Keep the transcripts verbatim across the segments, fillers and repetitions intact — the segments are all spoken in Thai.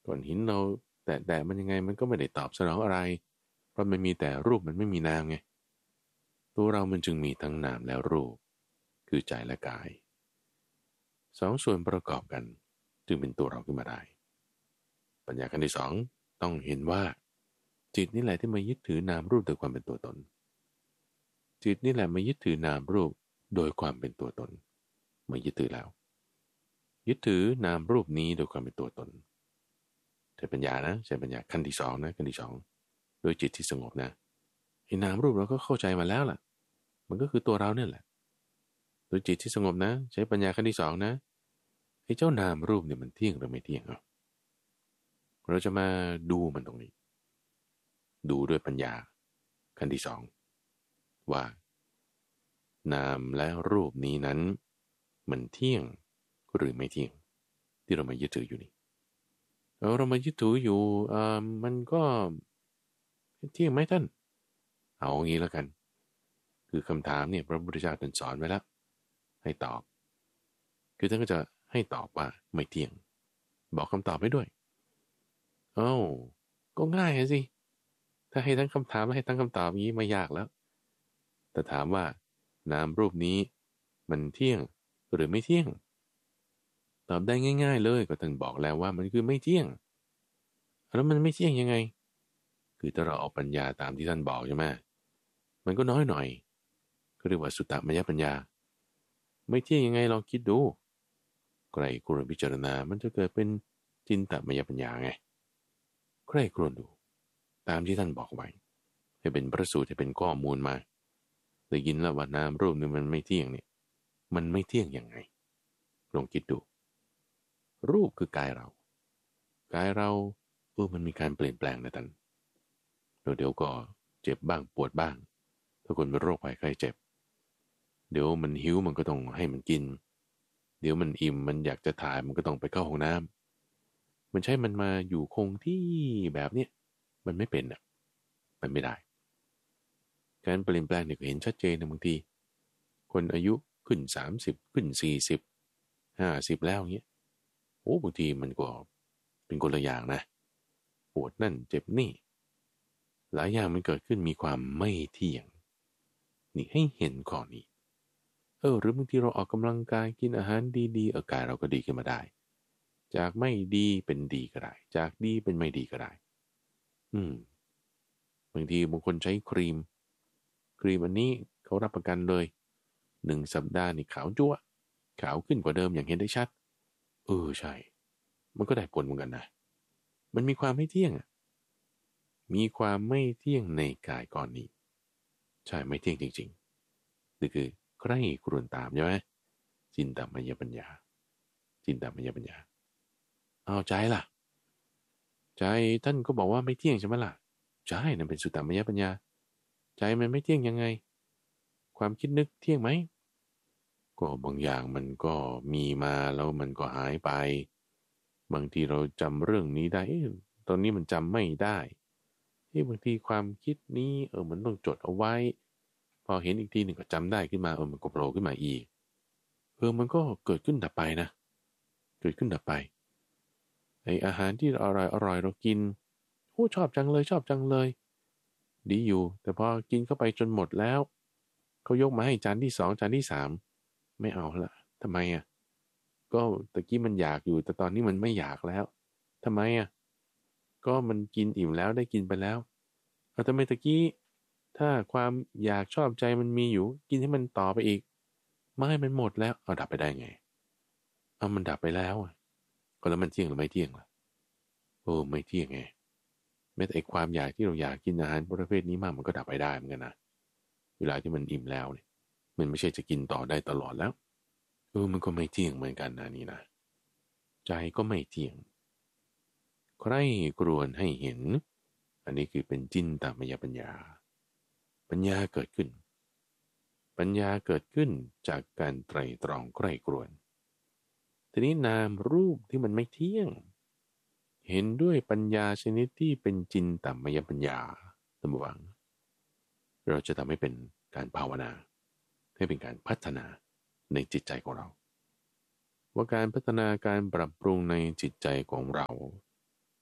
ก้อนหินเราแต่แต่มันยังไงมันก็ไม่ได้ตอบสนองอะไรเพราะมันมีแต่รูปมันไม่มีนามไงตัวเรามันจึงมีทั้งนามและรูปคือใจและกายสองส่วนประกอบกันจึงเป็นตัวเราขึ้นมาได้ปัญญาขั้นที่สองต้องเห็นว่าจิตนี่แหละที่มายึดถือนามรูปโดยความเป็นตัวตนจิตนี่แหละมายึดถือนามรูปโดยความเป็นตัวตนมายึดถือแล้วยึดถือนามรูปนี้โดยความเป็นตัวตนใช้ปัญญานะใช้ปัญญาขั้นที่สองนะขั้นที่สองโดยจิตที่สงบนะไอ้นามรูปเราก็เข้าใจมาแล้วล่ะมันก็คือตัวเราเนี่ยแหละโดยจิตที่สงบนะใช้ปัญญาขั้นที่สองนะไอ้เจ้านามรูปเนี่ยมันเที่ยงหรือไม่เที่ยงอ่ะเราจะมาดูมันตรงนี้ดูด้วยปัญญาขั้นที่สองว่านามและรูปนี้นั้นมันเที่ยงหรือไม่เที่ยงที่เรามายึดถืออยู่นี่เราเรามายึดถืออยู่อ่ามันก็เที่ยงไหมท่านเอาอย่างนี้แล้วกันคือคำถามเนี่ยพระพุทธเจ้าท่านสอนไว้แล้วให้ตอบคือท่านก็จะให้ตอบว่าไม่เที่ยงบอกคำตอบไว้ด้วยเอ้าก็ง่ายสิถ้าให้ทั้งคำถามและให้ทั้งคำตอบอย่างนี้ไม่ยากแล้วแต่ถามว่านามรูปนี้มันเที่ยงหรือไม่เที่ยงตอบได้ง่ายๆเลยก็ท่านบอกแล้วว่ามันคือไม่เที่ยงแล้วมันไม่เที่ยงยังไงคือถ้าเราเอาปัญญาตามที่ท่านบอกใช่ไหมมันก็น้อยหน่อยก็เรียกว่าสุตตมยปัญญาไม่เที่ยงยังไงลองคิดดูใครควรพิจารณามันจะเกิดเป็นจินตมยปัญญาไงใครควรดูตามที่ท่านบอกไว้ให้เป็นพระสูตรให้เป็นข้อมูลมาได้ยินแล้วว่านามรูปนี่มันไม่เที่ยงเนี่ยมันไม่เที่ยงยังไงลองคิดดูรูปคือกายเรากายเราเออมันมีการเปลี่ยนแปลงนะท่านเดี๋ยวเดี๋ยวก็เจ็บบ้างปวดบ้างถ้าคนเป็นโรคภัยไข้เจ็บเดี๋ยวมันหิวมันก็ต้องให้มันกินเดี๋ยวมันอิ่มมันอยากจะถ่ายมันก็ต้องไปเข้าห้องน้ำมันใช่มันมาอยู่คงที่แบบเนี้ยมันไม่เป็นอ่ะมันไม่ได้การเปลี่ยนแปลงเนี่ยเห็นชัดเจนนะบางทีคนอายุขึ้นสามสิบขึ้นสี่สิบห้าสิบแล้วเงี้ยโอ้บางทีมันก็เป็นคนละอย่างนะปวดนั่นเจ็บนี่หลายอย่างมันเกิดขึ้นมีความไม่เที่ยงนี่ให้เห็นข้อนี้เออหรือบางทีเราออกกำลังกายกินอาหารดีๆเออกายเราก็ดีขึ้นมาได้จากไม่ดีเป็นดีก็ได้จากดีเป็นไม่ดีก็ได้อืมบางทีบางคนใช้ครีมครีมอันนี้เขารับประกันเลยหนึ่งสัปดาห์นี่ขาวจั๊วขาวขึ้นกว่าเดิมอย่างเห็นได้ชัดเออใช่มันก็ได้ผลเหมือนกันนะมันมีความไม่เที่ยงอ่ะมีความไม่เที่ยงในกายก่อนนี้ใช่ไม่เที่ยงจริงๆนี่คือใคร่ครวญตามใช่ไหมจินตามยปัญญาจินตามยปัญญาเอาใจล่ะใจท่านก็บอกว่าไม่เที่ยงใช่ไหมล่ะใช่นั่นเป็นสุตตมยปัญญาใจมันไม่เที่ยงยังไงความคิดนึกเที่ยงไหมก็บางอย่างมันก็มีมาแล้วมันก็หายไปบางทีเราจำเรื่องนี้ได้เอ๊ะตอนนี้มันจำไม่ได้ที่บางทีความคิดนี้เออมันต้องจดเอาไว้พอเห็นอีกทีหนึ่งก็จำได้ขึ้นมาเออมันก็โผล่ขึ้นมาอีกเออมันก็เกิดขึ้นดับไปนะเกิดขึ้นดับไปไออาหารที่อร่อยอร่อยเรากินโอ้ชอบจังเลยชอบจังเลยดีอยู่แต่พอกินเข้าไปจนหมดแล้วเขายกมาให้จานที่สองจานที่สามไม่เอาละทำไมอ่ะก็ตะกี้มันอยากอยู่แต่ตอนนี้มันไม่อยากแล้วทำไมอ่ะก็มันกินอิ่มแล้วได้กินไปแล้วเอาทำไมตะกี้ถ้าความอยากชอบใจมันมีอยู่กินให้มันต่อไปอีกไม่ให้มันหมดแล้วเอาดับไปได้ไงเอามันดับไปแล้วอ่ะก็แล้วมันเที่ยงหรือไม่เที่ยงล่ะโอ้ไม่เที่ยงไงแม้แต่ไอ้ความอยากที่เราอยากกินอาหารประเภทนี้มากมันก็ดับไปได้เหมือนกันนะเวลาที่มันอิ่มแล้วเนี่ยมันไม่ใช่จะกินต่อได้ตลอดแล้วเออมันก็ไม่เที่ยงเหมือนกันนะนี่นะใจก็ไม่เที่ยงใครกรวนให้เห็นอันนี้คือเป็นจินตามยปัญญาปัญญาเกิดขึ้นปัญญาเกิดขึ้นจากการไตร่ตรองใคร่ครวญทีนี้นามรูปที่มันไม่เที่ยงเห็นด้วยปัญญาชนิดที่เป็นจินตามยปัญญาตามวังเราจะทำให้เป็นการภาวนาให้เป็นการพัฒนาในจิตใจของเราว่าการพัฒนาการปรับปรุงในจิตใจของเรา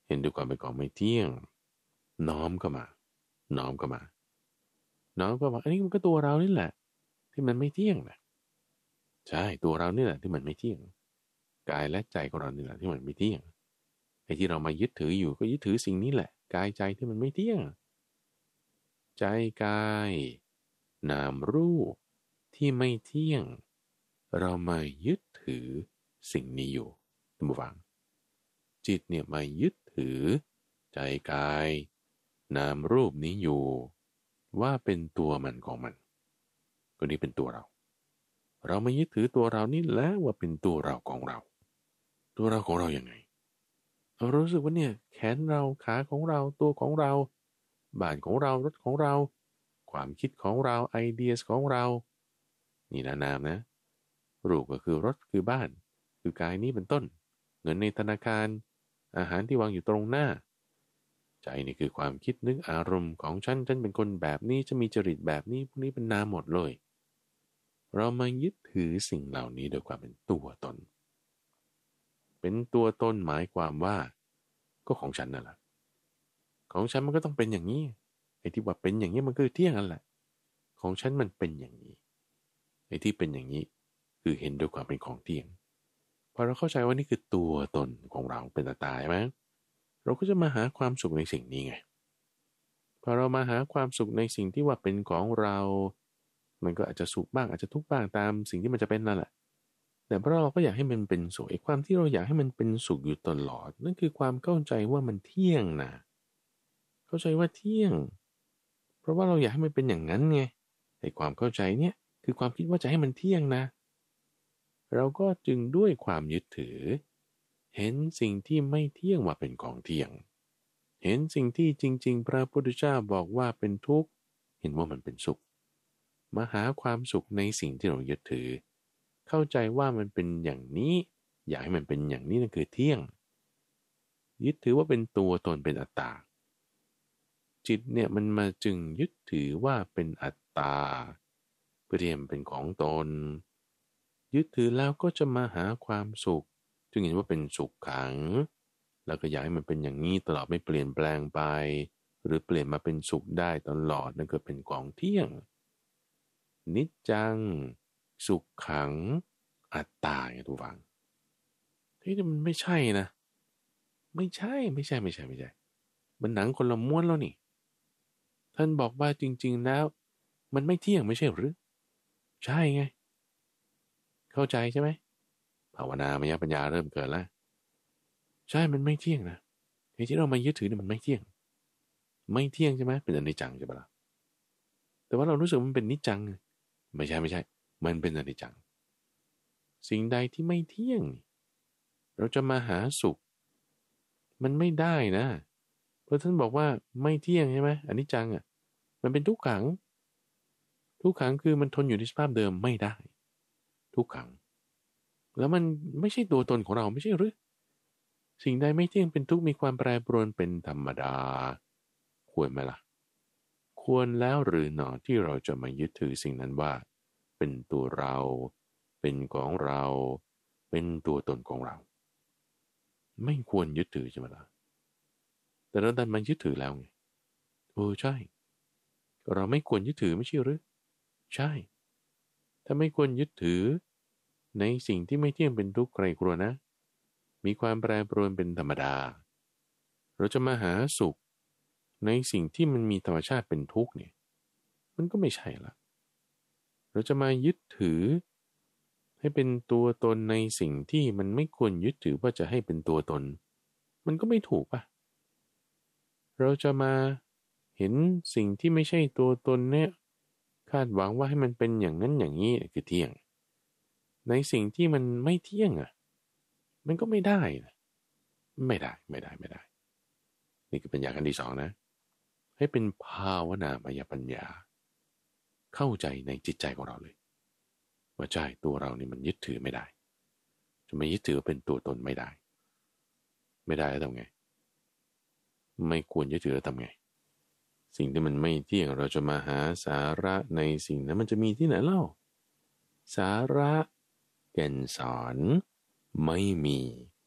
เห็นด้วยความเป็นของไม่เที่ยงน้อมเข้ามาน้อมเข้ามาน้อมก็ว่าอันนี้มันก็ตัวเรานี่แหละที่มันไม่เที่ยงนะใช่ตัวเรานี่แหละที่มันไม่เที่ยงกายและใจของเรานี่แหละที่มันไม่เที่ยงไอ้ที่เรามายึดถืออยู่ก็ยึดถือสิ่งนี้แหละกายใจที่มันไม่เที่ยงใจกายนามรูปที่ไม่เที่ยงเรามายึดถือสิ่งนี้อยู่ท่านผู้ฟังจิตเนี่ยมายึดถือใจกายนามรูปนี้อยู่ว่าเป็นตัวมันของมันตัวนี้เป็นตัวเราเรามายึดถือตัวเรานี่แหละว่าเป็นตัวเราของเราตัวเราของเราอย่างไงเรารู้สึกว่าเนี่ยแขนเราขาของเราตัวของเราบ้านของเรารถของเราความคิดของเราไอเดียของเรานี่นะนามนะรูปก็คือรถคือบ้านคือกายนี้เป็นต้นเงินในธนาคารอาหารที่วางอยู่ตรงหน้าใจนี่คือความคิดนึกอารมณ์ของฉันฉันเป็นคนแบบนี้จะมีจริตแบบนี้พวกนี้เป็นนามหมดเลยเรามายึดถือสิ่งเหล่านี้โดยความเป็นตัวตนเป็นตัวตนหมายความว่าก็ของฉันนั่นแหละของฉันมันก็ต้องเป็นอย่างนี้ไอ้ที่ว่าเป็นอย่างนี้มันคือเที่ยงนั่นแหละของฉันมันเป็นอย่างนี้ไอ้ที่เป็นอย่างนี้คือเห็นด้วยความเป็นของเที่ยงพอเราเข้าใจว่านี่คือตัวตนของเราเป็นอัตตาใช่ไหมเราก็จะมาหาความสุขในสิ่งนี้ไงพอเรามาหาความสุขในสิ่งที่ว่าเป็นของเรามันก็อาจจะสุขบ้างอาจจะทุกข์บ้างตามสิ่งที่มันจะเป็นนั่นแหละแต่เพราะเราก็อยากให้มันเป็นสุขไอ้ความที่เราอยากให้มันเป็นสุขอยู่ตลอดนั่นคือความเข้าใจว่ามันเที่ยงนะเข้าใจว่าเที่ยงเพราะว่าเราอยากให้มันเป็นอย่างนั้นไงไอ้ความเข้าใจเนี่ยคือความคิดว่าจะให้มันเที่ยงนะเราก็จึงด้วยความยึดถือเห็นสิ่งที่ไม่เที่ยงว่าเป็นของเที่ยงเห็นสิ่งที่จริงๆพระพุทธเจ้าบอกว่าเป็นทุกข์เห็นว่ามันเป็นสุขมาหาความสุขในสิ่งที่เรายึดถือเข้าใจว่ามันเป็นอย่างนี้อยากให้มันเป็นอย่างนี้นั่นคือเที่ยงยึดถือว่าเป็นตัวตนเป็นอัตตาจิตเนี่ยมันมาจึงยึดถือว่าเป็นอัตตาเพื่อที่มันเป็นของตนยึดถือแล้วก็จะมาหาความสุขจึงเห็นว่าเป็นสุขขังแล้วก็อยากให้มันเป็นอย่างนี้ตลอดไม่เปลี่ยนแปลงไปหรือเปลี่ยนมาเป็นสุขได้ตลอดนั่นก็เป็นของเที่ยงนิจจังสุขขังอัตตาไงทุกฝังที่มันไม่ใช่นะไม่ใช่ไม่ใช่ไม่ใช่ไม่ใช่มันหนังคนละม้วนแล้วนี่ท่านบอกว่าจริงๆแล้วมันไม่เที่ยงไม่ใช่หรือใช่ไงเข้าใจใช่ไหมภาวนามยปัญญาเริ่มเกิดแล้วใช่มันไม่เที่ยงนะไอ้ที่เรามายึดถือเนี่ยมันไม่เที่ยงไม่เที่ยงใช่ไหมเป็นอนิจจังใช่ปะล่ะแต่ว่าเรารู้สึกมันเป็นนิจจังไม่ใช่ไม่ใช่มันเป็นอนิจจังสิ่งใดที่ไม่เที่ยงเราจะมาหาสุขมันไม่ได้นะเพราะท่านบอกว่าไม่เที่ยงใช่ไหมอนิจจังอ่ะมันเป็นทุกขังทุกขังคือมันทนอยู่ในสภาพเดิมไม่ได้ทุกขังแล้วมันไม่ใช่ตัวตนของเราไม่ใช่หรือสิ่งใดไม่เที่ยงเป็นทุกข์มีความแปรปรวนเป็นธรรมดาควรไหมล่ะควรแล้วหรือหนอที่เราจะมายึดถือสิ่งนั้นว่าเป็นตัวเราเป็นของเราเป็นตัวตนของเราไม่ควรยึดถือใช่ไหมล่ะแต่เราดันมายึดถือแล้วไงโอ้ใช่เราไม่ควรยึดถือไม่ใช่หรือใช่ถ้าไม่ควรยึดถือในสิ่งที่ไม่เที่ยงเป็นทุกข์ใครกลัวนะมีความแปรปรวนเป็นธรรมดาเราจะมาหาสุขในสิ่งที่มันมีธรรมชาติเป็นทุกข์เนี่ยมันก็ไม่ใช่ละเราจะมายึดถือให้เป็นตัวตนในสิ่งที่มันไม่ควรยึดถือว่าจะให้เป็นตัวตนมันก็ไม่ถูกป่ะเราจะมาเห็นสิ่งที่ไม่ใช่ตัวตนเนี่ยคาดหวังว่าให้มันเป็นอย่างนั้นอย่างนี้คือเที่ยงในสิ่งที่มันไม่เที่ยงอ่ะมันก็ไม่ได้นะไม่ได้ไม่ได้ไม่ได้นี่คือปัญญาขั้นที่สองนะให้เป็นภาวนามยปัญญาเข้าใจในจิตใจของเราเลยว่าใจตัวเรานี่มันยึดถือไม่ได้จะไม่ยึดถือเป็นตัวตนไม่ได้ไม่ได้แล้วทำไงไม่ควรยึดถือแล้วทำไงสิ่งที่มันไม่เที่ยงเราจะมาหาสาระในสิ่งนั้นมันจะมีที่ไหนเล่าสาระแก่นสอนไม่มี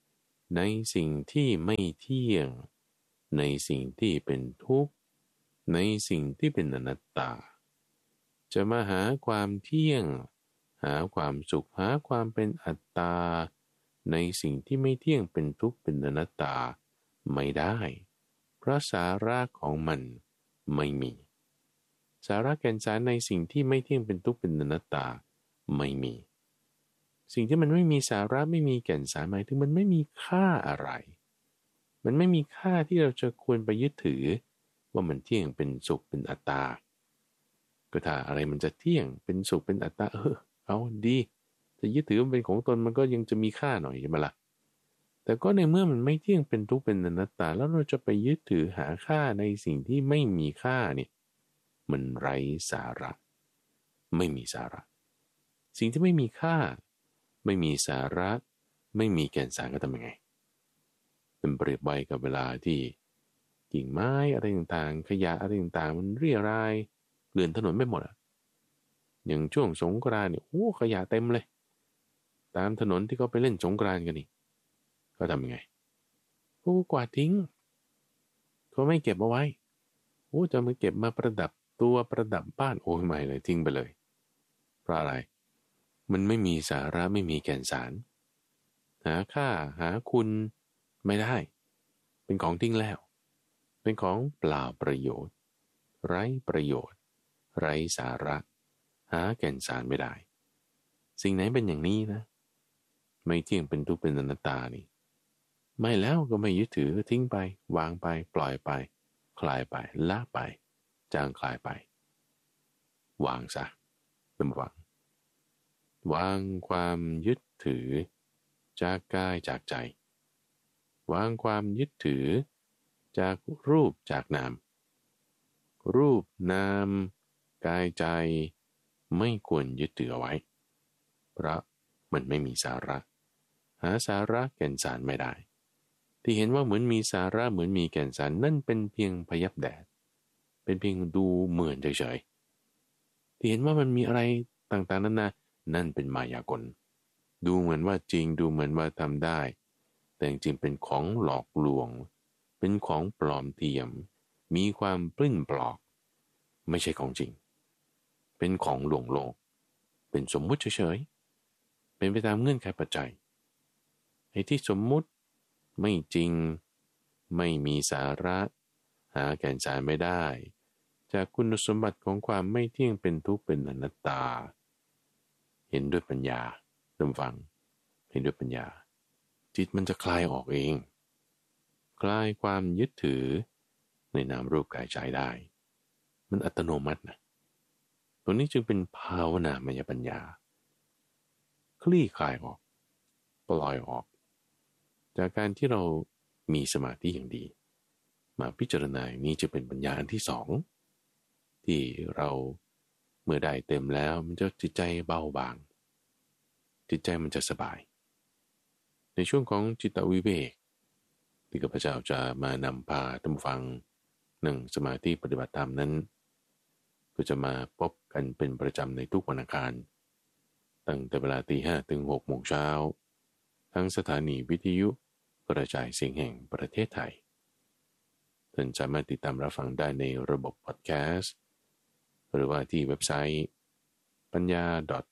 ในสิ่งที่ไม่เที่ยงในสิ่งที่เป็นทุกข์ในสิ่งที่เป็นอนัตตาจะมาหาความเที่ยงหาความสุขหาความเป็นอัตตาในสิ่งที่ไม่เที่ยงเป็นทุกข์เป็นอนัตตาไม่ได้เพราะสาระของมันไม่มีสาระแก่นสารในสิ่งที่ไม่เที่ยงเป็นทุกข์เป็นอนัตตาไม่มีสิ่งที่มันไม่มีสาระไม่มีแก่นสารหมายถึงมันไม่มีค่าอะไรมันไม่มีค่าที่เราจะควรไปยึดถือว่ามันเที่ยงเป็นสุขเป็นอัตตาก็ถ้าอะไรมันจะเที่ยงเป็นสุขเป็นอัตตาเออเอาดีจะยึดถือมันเป็นของตนมันก็ยังจะมีค่าหน่อยใช่ไหมล่ะแต่ก็ในเมื่อมันไม่เที่ยงเป็นทุกข์เป็นอนัตตาแล้วเราจะไปยึดถือหาค่าในสิ่งที่ไม่มีค่าเนี่ยมันไร้สาระไม่มีสาระสิ่งที่ไม่มีค่าไม่มีสาระไม่มีแก่นสารก็ทำยังไงเป็นเปรียบไว้กับเวลาที่กิ่งไม้อะไรต่างๆขยะอะไรต่างๆมันเรี่ยรายเกลื่อนถนนไม่หมดอ่ะอย่างช่วงสงกรานต์เนี่ยโอ้ขยะเต็มเลยตามถนนที่เขาไปเล่นสงกรานต์กันนี่เขาทำยังไงเขากวาดทิ้งเขาไม่เก็บเอาไว้โอ้จะมาเก็บมาประดับตัวประดับบ้านโอ้ยไม่เลยทิ้งไปเลยเพราะอะไรมันไม่มีสาระไม่มีแก่นสารหาค่าหาคุณไม่ได้เป็นของทิ้งแล้วเป็นของเปล่าประโยชน์ไร้ประโยชน์ไร้สาระหาแก่นสารไม่ได้สิ่งไหนเป็นอย่างนี้นะไม่เที่ยงเป็นทุกข์เป็นอนัตตานี่ไม่แล้วก็ไม่ยึดถือทิ้งไปวางไปปล่อยไปคลายไปละไปจางคลายไปวางซะเป็นวางวางความยึดถือจากกายจากใจวางความยึดถือจากรูปจากนามรูปนามกายใจไม่ควรยึดถือเอาไว้เพราะมันไม่มีสาระหาสาระแก่นสารไม่ได้ที่เห็นว่าเหมือนมีสาระเหมือนมีแก่นสารนั่นเป็นเพียงพยับแดดเป็นเพียงดูเหมือนเฉยๆที่เห็นว่ามันมีอะไรต่างๆนั้นนะนั่นเป็นมายากลดูเหมือนว่าจริงดูเหมือนว่าทำได้แต่จริงเป็นของหลอกลวงเป็นของปลอมเทียมมีความปลิ้นปลอกไม่ใช่ของจริงเป็นของลวงโลกเป็นสมมุติเฉยๆเป็นไปตามเงื่อนไขปัจจัยไอ้ที่สมมุติไม่จริงไม่มีสาระหาแก่นสารไม่ได้จากคุณสมบัติของความไม่เที่ยงเป็นทุกข์เป็นอนัตตาเห็นด้วยปัญญาดำฟังเห็นด้วยปัญญาจิตมันจะคลายออกเองคลายความยึดถือในนามรูปกายใจได้มันอัตโนมัตินะตรงนี้จึงเป็นภาวนามยปัญญาคลี่คลายออกปล่อยออกจากการที่เรามีสมาธิอย่างดีมาพิจารณาอย่างนี้จะเป็นปัญญาอันที่สองที่เราเมื่อได้เต็มแล้วมันจะจิตใจเบาบางจิตใจมันจะสบายในช่วงของจิตวิเวกที่ข้าพเจ้าจะมานำพาท่านฟังนั่งสมาธิปฏิบัติธรรมนั้นก็จะมาพบกันเป็นประจำในทุกวันอังคารตั้งแต่เวลาตีห้าถึงหกโมงเช้าทั้งสถานีวิทยุกระจายเสียงแห่งประเทศไทยท่านสามารถติดตามรับฟังได้ในระบบพอดแคสต์หรือว่าที่เว็บไซต์ปัญญา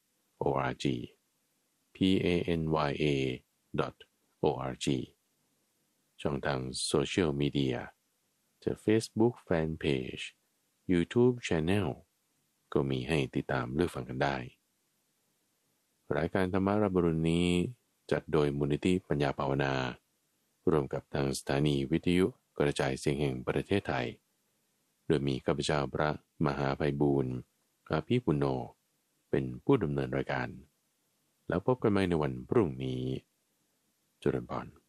.org p a n y a .org ช่องทางโซเชียลมีเดียจะ Facebook Fanpage YouTube Channel ก็มีให้ติดตามเลือกฟังกันได้รายการธรรมรับรุณนี้จัดโดยมูลนิธิปัญญาภาวนาร่วมกับทางสถานีวิทยุกระจายเสียงแห่งประเทศไทยโดยมีข้าพเจ้าพระมหาไพบูลย์อาภิปุณโญเป็นผู้ดำเนินรายการแล้วพบกันใหม่ในวันพรุ่งนี้เจริญพร